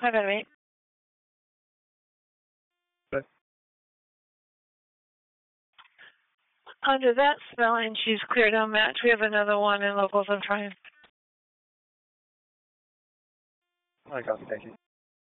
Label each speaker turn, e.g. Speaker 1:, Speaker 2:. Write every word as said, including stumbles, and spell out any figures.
Speaker 1: Hi, baby.
Speaker 2: But
Speaker 1: Under that spelling, she's cleared on match. We have another one in locals I'm trying.
Speaker 2: I got it, thank you.